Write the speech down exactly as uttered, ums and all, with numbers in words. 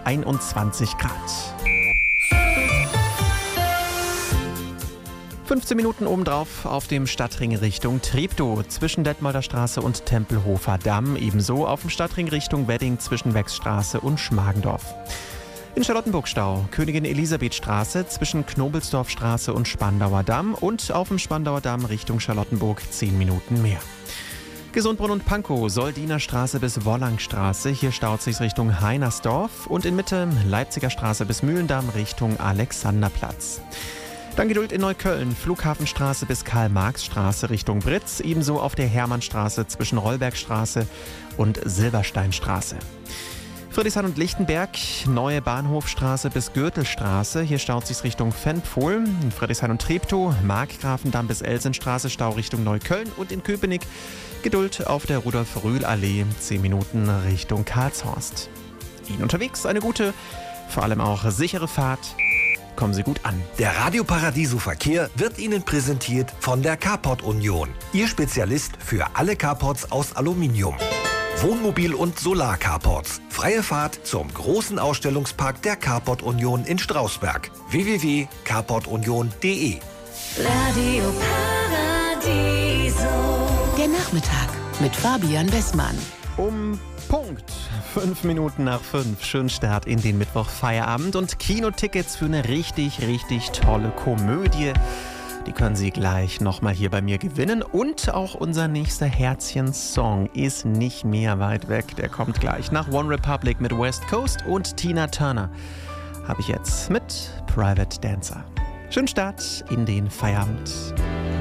einundzwanzig Grad. fünfzehn Minuten obendrauf auf dem Stadtring Richtung Treptow zwischen Detmolder Straße und Tempelhofer Damm. Ebenso auf dem Stadtring Richtung Wedding zwischen Wechsstraße und Schmargendorf. In Charlottenburg Stau, Königin Elisabeth Straße zwischen Knobelsdorfstraße und Spandauer Damm und auf dem Spandauer Damm Richtung Charlottenburg zehn Minuten mehr. Gesundbrunn und Pankow, Soldiner Straße bis Wollangstraße, hier staut sich Richtung Heinersdorf und in Mitte Leipziger Straße bis Mühlendamm Richtung Alexanderplatz. Dann Geduld in Neukölln, Flughafenstraße bis Karl-Marx-Straße Richtung Britz, ebenso auf der Hermannstraße zwischen Rollbergstraße und Silbersteinstraße. Friedrichshain und Lichtenberg, Neue Bahnhofstraße bis Gürtelstraße, hier staut sich Richtung Fennpfuhl. In Friedrichshain und Treptow, Markgrafendamm bis Elsenstraße, Stau Richtung Neukölln und in Köpenick Geduld auf der Rudolf-Rühl-Allee, zehn Minuten Richtung Karlshorst. Ihnen unterwegs eine gute, vor allem auch sichere Fahrt. Kommen Sie gut an. Der Radio Paradiso Verkehr wird Ihnen präsentiert von der Carport Union. Ihr Spezialist für alle Carports aus Aluminium. Wohnmobil- und Solar-Carports. Freie Fahrt zum großen Ausstellungspark der Carport Union in Strausberg. w w w punkt carport union punkt d e Radio Paradiso. Der Nachmittag mit Fabian Bessmann. Um Punkt fünf Minuten nach fünf. Schönen Start in den Mittwoch-Feierabend und Kinotickets für eine richtig, richtig tolle Komödie. Die können Sie gleich nochmal hier bei mir gewinnen. Und auch unser nächster Herzchen-Song ist nicht mehr weit weg. Der kommt gleich nach One Republic mit West Coast und Tina Turner. Habe ich jetzt mit Private Dancer. Schönen Start in den Feierabend.